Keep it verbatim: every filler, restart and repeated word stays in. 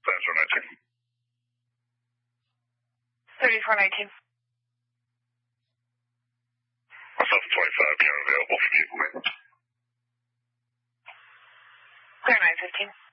thirty-four nineteen. thirty-four nineteen. Myself and twenty-five, you're available for vehicle maintenance. thirty-nine fifteen.